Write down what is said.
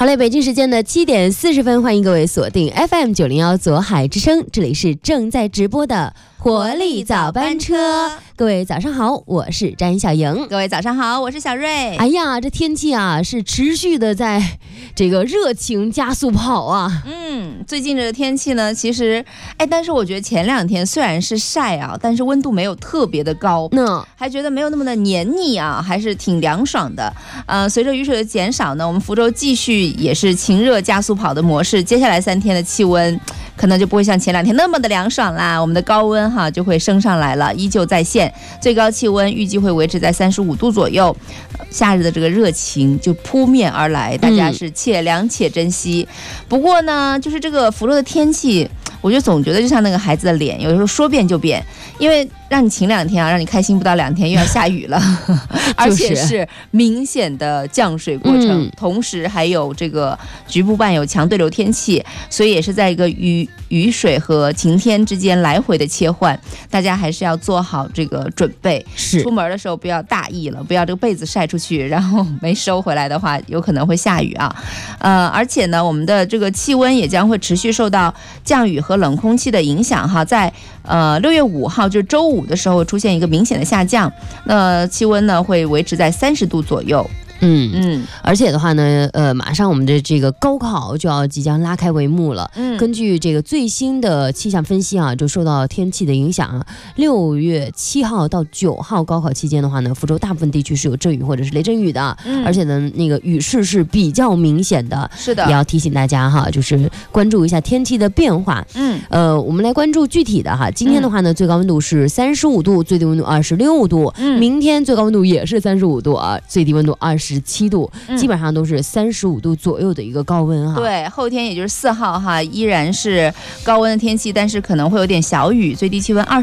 好嘞，北京时间的7点40分，欢迎各位锁定 FM901左海之声，这里是正在直播的活力早班车。各位早上好，我是詹小莹。 各位早上好，我是小瑞。 哎呀，这天气啊是持续的在这个热情加速跑啊。 最近这个天气呢，其实但是我觉得前2天虽然是晒啊，但是温度没有特别的高，还觉得没有那么的黏腻啊，还是挺凉爽的。随着雨水的减少呢，我们福州继续也是晴热加速跑的模式，接下来3天的气温可能就不会像前2天那么的凉爽啦，我们的高温就会升上来了，依旧在线，最高气温预计会维持在35度左右。夏日的这个热情就扑面而来，大家是且凉且珍惜。不过呢，就是这个福州的天气，我就总觉得就像那个孩子的脸，有的时候说变就变，因为让你晴2天啊，让你开心不到2天又要下雨了，而且是明显的降水过程，同时还有这个局部伴有强对流天气，所以也是在一个雨水和晴天之间来回的切换，大家还是要做好这个准备。出门的时候不要大意了，不要这个被子晒出去，然后没收回来的话，有可能会下雨啊。而且呢，我们的这个气温也将会持续受到降雨和冷空气的影响哈，在6月5号就是周五的时候出现一个明显的下降，那气温呢会维持在30度左右。 而且的话呢，马上我们的这个高考就要即将拉开帷幕了。根据这个最新的气象分析啊，就受到天气的影响啊，6月7号到9号高考期间的话呢，福州大部分地区是有阵雨或者是雷阵雨的，而且呢，那个雨势是比较明显的。是的，也要提醒大家哈，就是关注一下天气的变化。我们来关注具体的哈，今天的话呢，最高温度是35度，最低温度26度。明天最高温度也是35度啊，最低温度27度，基本上都是35度左右的一个高温哈。 对，后天也就是4号哈，依然是高温的天气，但是可能会有点小雨，最低气温